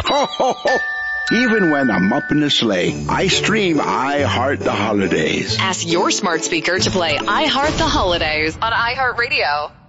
Ho, ho, ho. Even when I'm up in the sleigh, I stream I Heart the Holidays. Ask your smart speaker to play I Heart the Holidays on iHeartRadio.